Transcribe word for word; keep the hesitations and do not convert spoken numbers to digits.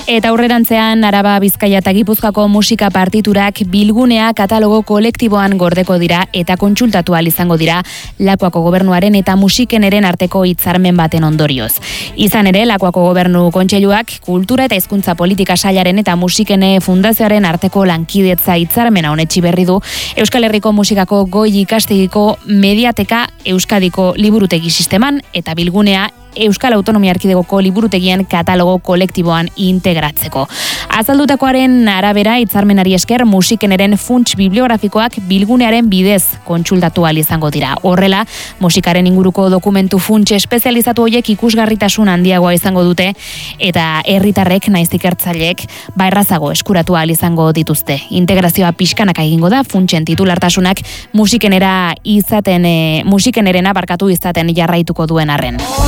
Eta aurrerantzean Araba, Bizkaia eta Gipuzkoako musika partiturak bilgunea katalogo kolektiboan gordeko dira eta kontsultatu ahal izango dira Lakuako gobernuaren eta musikeneren arteko hitzarmen baten ondorioz. Izan ere, Lakuako gobernu kontseiluak kultura eta hizkuntza politika sailaren eta musikene fundazioaren arteko lankidetza hitzarmena onetsi berri du Euskal Herriko musikako goi ikastegiko mediateka Euskadiko liburutegi sisteman eta bilgunea Euskal Autonomia Erkidegoko liburutegien katalogo kolektiboan integratzeko. Azaldutakoaren arabera hitzarmenari esker musikeneren funts bibliografikoak bilgunearen bidez kontsultatu ahal izango dira. Horrela, musikaren inguruko dokumentu funts espezializatu horiek ikusgarritasun handiagoa izango dute eta herritarrek naiz ikertzaileek ba errazago eskuratu ahal izango dituzte. Integrazioa pixkanaka egingo da funtsen titulartasunak musikenera izaten e, musikenerena barkatu izaten jarraituko duen arren.